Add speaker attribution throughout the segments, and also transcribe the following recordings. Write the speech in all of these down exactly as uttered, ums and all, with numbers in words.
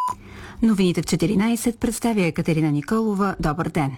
Speaker 1: Новините в четиринайсет представя Екатерина Николова. Добър ден!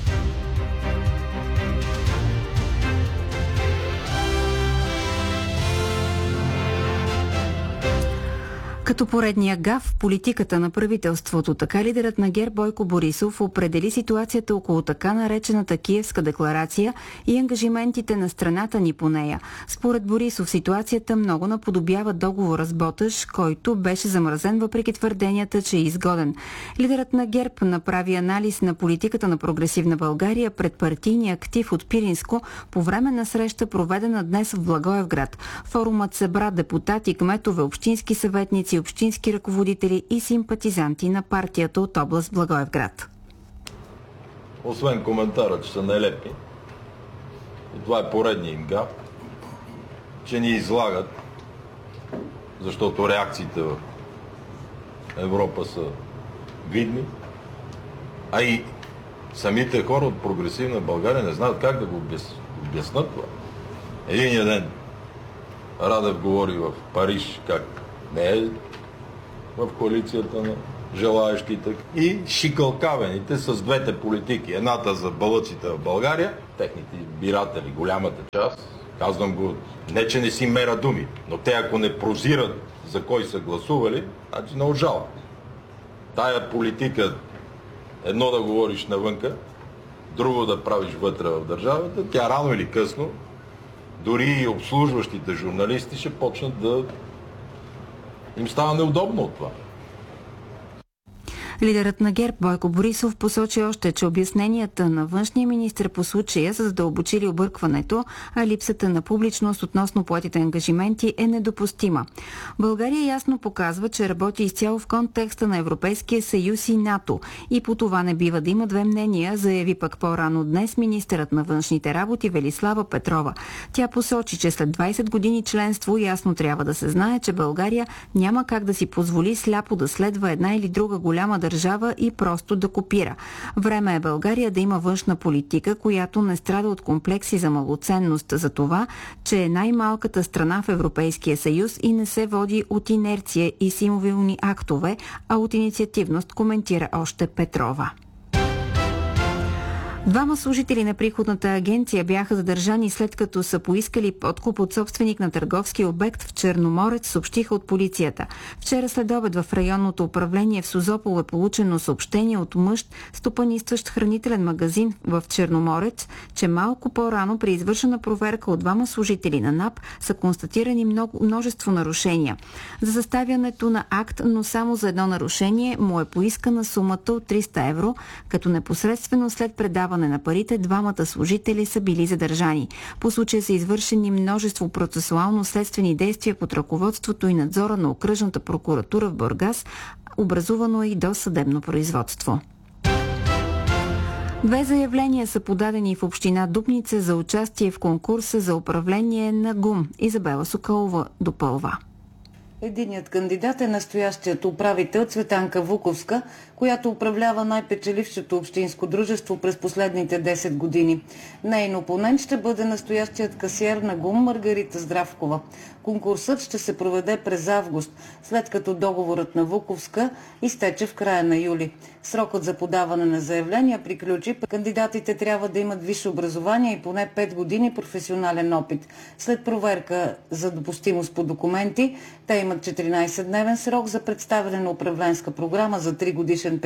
Speaker 1: Като поредния гаф в политиката на правителството, така лидерът на ГЕРБ Бойко Борисов определи ситуацията около така наречената Киевска декларация и ангажиментите на страната ни по нея. Според Борисов ситуацията много наподобява договора с Боташ, който беше замразен въпреки твърденията, че е изгоден. Лидерът на ГЕРБ направи анализ на политиката на Прогресивна България пред партийния актив от Пиринско по време на среща, проведена днес в Благоевград. Форумът събра депутати, кметове, общински съветници, общински ръководители и симпатизанти на партията от област Благоевград.
Speaker 2: Освен коментара, че са нелепи, и това е поредния им гаф, че ни излагат, защото реакциите в Европа са видни, а и самите хора от Прогресивна България не знаят как да го обяснат това. Единия ден Радев говори в Париж как не е в коалицията на желаещите и шикалкавените с двете политики. Едната за балъците в България, техните избиратели, голямата част, казвам го, не че не си мера думи, но те ако не прозират за кой са гласували, значи не отжалват. Тая политика, едно да говориш навънка, друго да правиш вътре в държавата, тя рано или късно, дори и обслужващите журналисти ще почнат да им става неудобно от това.
Speaker 1: Лидерът на ГЕРБ Бойко Борисов посочи още, че обясненията на външния министър по случая са задълбочили объркването, а липсата на публичност относно поетите ангажименти е недопустима. България ясно показва, че работи изцяло в контекста на Европейския съюз и НАТО и по това не бива да има две мнения, заяви пък по-рано днес министърът на външните работи Велислава Петрова. Тя посочи, че след двайсет години членство ясно трябва да се знае, че България няма как да си позволи сляпо да следва една или друга голяма държава държава и просто да копира. Време е България да има външна политика, която не страда от комплекси за малоценност за това, че е най-малката страна в Европейския съюз и не се води от инерция и символни актове, а от инициативност, коментира още Петрова. Двама служители на приходната агенция бяха задържани след като са поискали подкуп от собственик на търговски обект в Черноморец, съобщиха от полицията. Вчера след обед в районното управление в Созопол е получено съобщение от мъж, стопанисващ хранителен магазин в Черноморец, че малко по-рано при извършена проверка от двама служители на НАП са констатирани много, множество нарушения. За съставянето на акт, но само за едно нарушение, му е поискана сумата от триста евро, като непосредствено след предаване на парите, двамата служители са били задържани. По случая са извършени множество процесуално-следствени действия под ръководството и надзора на окръжната прокуратура в Бургас, образувано и досъдебно производство. Две заявления са подадени в община Дупница за участие в конкурса за управление на ГУМ. Изабела Соколова допълва.
Speaker 3: Единият кандидат е настоящият управител Цветанка Вуковска, която управлява най-печелившото общинско дружество през последните десет години. Нейн опонент ще бъде настоящият касиер на ГУМ Маргарита Здравкова. Конкурсът ще се проведе през август, след като договорът на Вуковска изтече в края на юли. Срокът за подаване на заявления приключи. Кандидатите трябва да имат висше образование и поне пет години професионален опит. След проверка за допустимост по документи, те имат четиринайсетдневен срок за представяне на управленска програма за три годишен период.